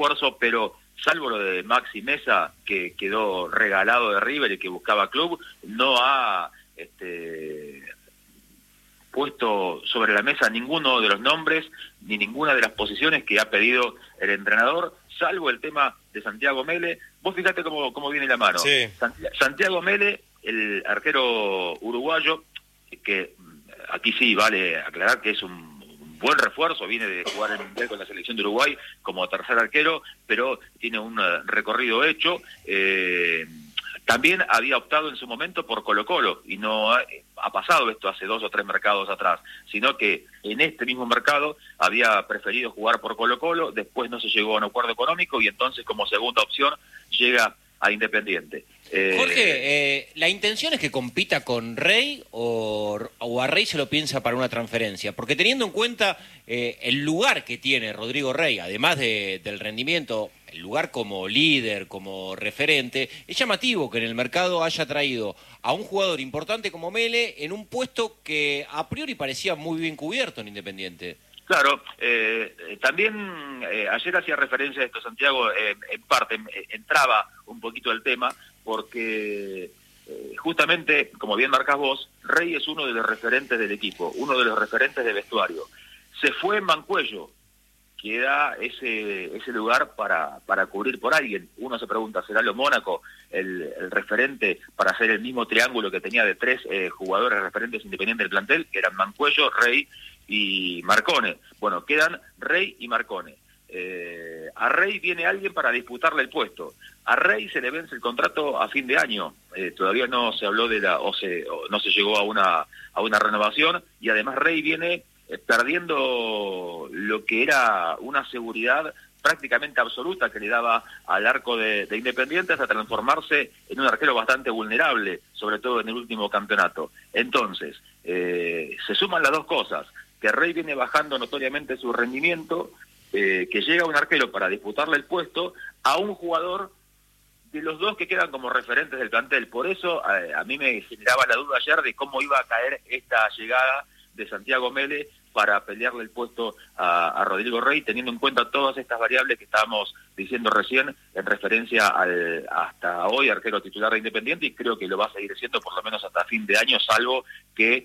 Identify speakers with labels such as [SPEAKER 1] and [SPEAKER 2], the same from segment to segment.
[SPEAKER 1] refuerzo, pero salvo lo de Maxi Mesa, que quedó regalado de River y que buscaba club, no ha puesto sobre la mesa ninguno de los nombres ni ninguna de las posiciones que ha pedido el entrenador, salvo el tema de Santiago Mele. Vos fíjate cómo viene la mano.
[SPEAKER 2] Sí.
[SPEAKER 1] Santiago Mele, el arquero uruguayo, que aquí sí vale aclarar que es un buen refuerzo, viene de jugar en Mundial con la selección de Uruguay como tercer arquero, pero tiene un recorrido hecho. También había optado en su momento por Colo-Colo, y no ha pasado esto hace 2 o 3 mercados atrás, sino que en este mismo mercado había preferido jugar por Colo-Colo, después no se llegó a un acuerdo económico y entonces como segunda opción llega a Independiente.
[SPEAKER 3] Jorge, ¿la intención es que compita con Rey o a Rey se lo piensa para una transferencia? Porque teniendo en cuenta el lugar que tiene Rodrigo Rey, además del rendimiento, el lugar como líder, como referente, es llamativo que en el mercado haya traído a un jugador importante como Mele en un puesto que a priori parecía muy bien cubierto en Independiente.
[SPEAKER 1] Claro, también ayer hacía referencia a esto, Santiago, en parte entraba un poquito el tema, porque justamente, como bien marcás vos, Rey es uno de los referentes del equipo, uno de los referentes de vestuario. Se fue Mancuello, queda ese lugar para cubrir por alguien. Uno se pregunta, ¿será lo Mónaco el referente para hacer el mismo triángulo que tenía de 3 jugadores referentes independientes del plantel, que eran Mancuello, Rey y Marcone? Bueno, quedan Rey y Marcone. A Rey viene alguien para disputarle el puesto. A Rey se le vence el contrato a fin de año. Todavía no se habló de no se llegó a una renovación, y además Rey viene perdiendo lo que era una seguridad prácticamente absoluta que le daba al arco de Independiente, hasta transformarse en un arquero bastante vulnerable, sobre todo en el último campeonato. Entonces, se suman las dos cosas, que Rey viene bajando notoriamente su rendimiento, que llega un arquero para disputarle el puesto a un jugador de los dos que quedan como referentes del plantel. Por eso a mí me generaba la duda ayer de cómo iba a caer esta llegada de Santiago Mele para pelearle el puesto a Rodrigo Rey, teniendo en cuenta todas estas variables que estábamos diciendo recién en referencia al hasta hoy arquero titular de Independiente, y creo que lo va a seguir siendo por lo menos hasta fin de año, salvo que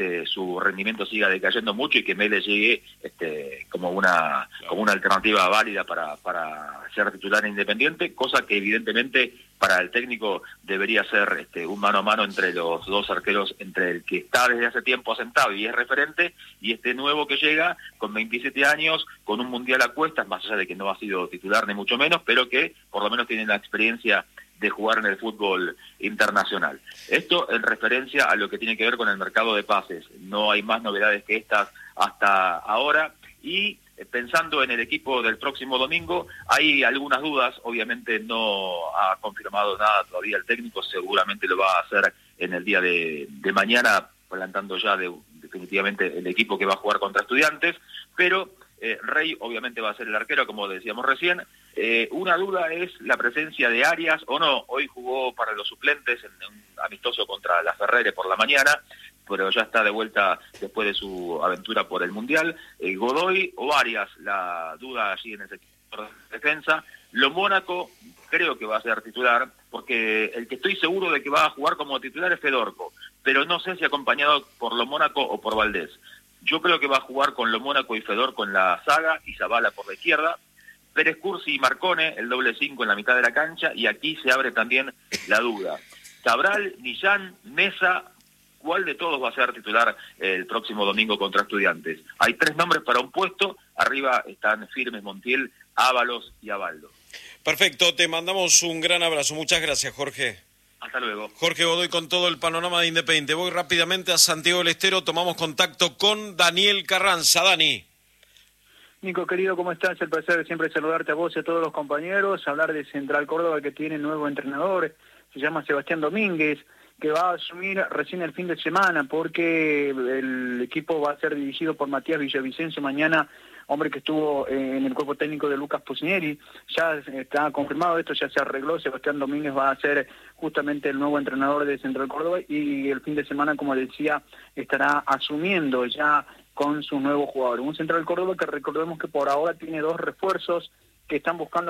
[SPEAKER 1] su rendimiento siga decayendo mucho y que Mele llegue como una alternativa válida para ser titular en Independiente, cosa que evidentemente para el técnico debería ser un mano a mano entre los dos arqueros, entre el que está desde hace tiempo asentado y es referente, y este nuevo que llega con 27 años, con un mundial a cuestas, más allá de que no ha sido titular ni mucho menos, pero que por lo menos tiene la experiencia de jugar en el fútbol internacional. Esto en referencia a lo que tiene que ver con el mercado de pases. No hay más novedades que estas hasta ahora, y pensando en el equipo del próximo domingo, hay algunas dudas. Obviamente no ha confirmado nada todavía el técnico, seguramente lo va a hacer en el día de mañana, plantando ya definitivamente el equipo que va a jugar contra Estudiantes, pero Rey obviamente va a ser el arquero, como decíamos recién. Una duda es la presencia de Arias o no. Hoy jugó para los suplentes en un amistoso contra la Ferrere por la mañana, pero ya está de vuelta después de su aventura por el Mundial. Godoy o Arias, la duda allí en el sector de defensa. Lo Mónaco creo que va a ser titular, porque el que estoy seguro de que va a jugar como titular es Fedorco, pero no sé si acompañado por Lo Mónaco o por Valdés. Yo creo que va a jugar con Lo Mónaco y Fedorco en la zaga y Zabala por la izquierda, Pérez Cursi y Marcone, el doble 5 en la mitad de la cancha, y aquí se abre también la duda. Cabral, Millán, Mesa, ¿cuál de todos va a ser titular el próximo domingo contra Estudiantes? Hay 3 nombres para un puesto, arriba están firmes Montiel, Ábalos y Abaldo.
[SPEAKER 2] Perfecto, te mandamos un gran abrazo. Muchas gracias, Jorge.
[SPEAKER 1] Hasta luego.
[SPEAKER 2] Jorge Godoy con todo el panorama de Independiente. Voy rápidamente a Santiago del Estero, tomamos contacto con Daniel Carranza. Dani.
[SPEAKER 4] Nico, querido, ¿cómo estás? El placer de siempre saludarte a vos y a todos los compañeros, hablar de Central Córdoba, que tiene nuevo entrenador, se llama Sebastián Domínguez, que va a asumir recién el fin de semana, porque el equipo va a ser dirigido por Matías Villavicencio mañana, hombre que estuvo en el cuerpo técnico de Lucas Pusineri. Ya está confirmado esto, ya se arregló. Sebastián Domínguez va a ser justamente el nuevo entrenador de Central Córdoba, y el fin de semana, como decía, estará asumiendo ya con su nuevo jugador. Un Central Córdoba que recordemos que por ahora tiene 2 refuerzos, que están buscando